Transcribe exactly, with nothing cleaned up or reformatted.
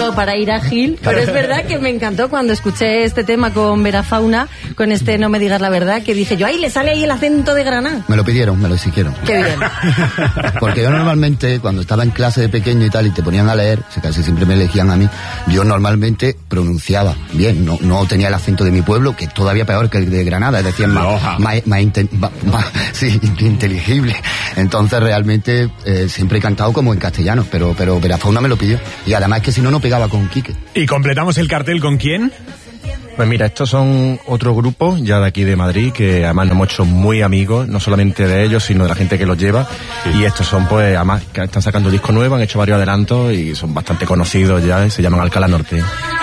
todo para ir a Gil, pero es verdad que me encantó cuando escuché este tema con Vera Fauna, con este No me digas la verdad, que dije yo, ¡ay, le sale ahí el acento de Granada! Me lo pidieron, me lo exigieron. ¡Qué bien! Porque yo normalmente, cuando estaba en clase de pequeño y tal, y te ponían a leer, o sea, casi siempre me elegían a mí, yo normalmente pronunciaba bien, no, no tenía el acento de mi pueblo, que es todavía peor que el de Granada, es decir, más, más, más, inte, más, más sí, inteligible. Entonces realmente eh, siempre he cantado como en castellano, pero, pero Vera Fauna me lo pidió. Y además que si no, no pegaba con Quique. ¿Y completamos el cartel con quién? Pues mira, estos son otro grupo ya de aquí de Madrid que además nos hemos hecho muy amigos, no solamente de ellos, sino de la gente que los lleva. Sí. Y estos son pues, además, que están sacando disco nuevo, han hecho varios adelantos y son bastante conocidos ya, se llaman Alcalá Norte.